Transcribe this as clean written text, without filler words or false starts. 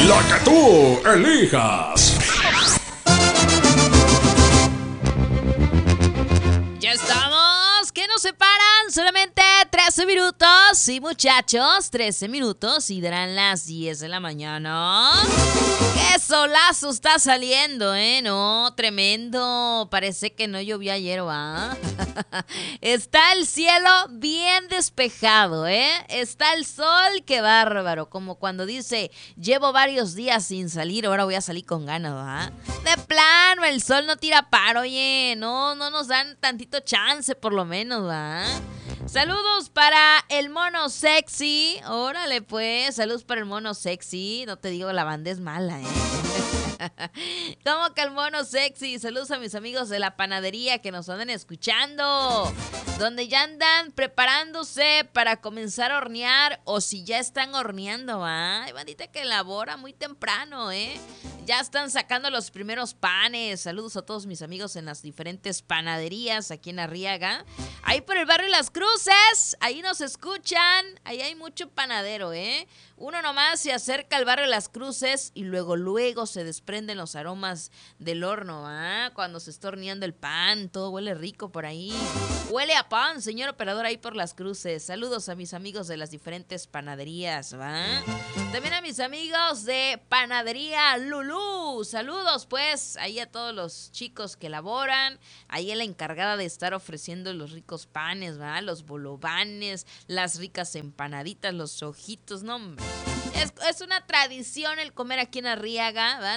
La que tú elijas. Ya estamos, que nos separan solamente 13 minutos. Sí, muchachos, 13 minutos y darán las 10 de la mañana. ¡Qué solazo está saliendo, No, tremendo. Parece que no llovió ayer, ¿va? Está el cielo bien despejado, Está el sol, qué bárbaro. Como cuando dice, llevo varios días sin salir, ahora voy a salir con ganas, ¿va? De plano, el sol no tira paro, oye. No nos dan tantito chance, por lo menos, ¿va? Saludos para el mono sexy. Órale, pues. Saludos para el mono sexy. No te digo, la banda es mala, ¿Cómo que el mono sexy? Saludos a mis amigos de la panadería que nos andan escuchando. Donde ya andan preparándose para comenzar a hornear. O si ya están horneando, ¿va? Hay bandita que elabora muy temprano, Ya están sacando los primeros panes. Saludos a todos mis amigos en las diferentes panaderías aquí en Arriaga. Ahí por el barrio Las Cruces, ahí nos escuchan. Ahí hay mucho panadero, Uno nomás se acerca al barrio Las Cruces y luego se desprenden los aromas del horno, Cuando se está horneando el pan, todo huele rico por ahí. Huele a pan, señor operador, ahí por Las Cruces. Saludos a mis amigos de las diferentes panaderías, ¿va? También a mis amigos de Panadería Lulú. Saludos, pues, ahí a todos los chicos que laboran. Ahí es la encargada de estar ofreciendo los ricos panes, ¿va? Los bolovanes, las ricas empanaditas, los ojitos, no, hombre. Es una tradición el comer aquí en Arriaga, ¿va?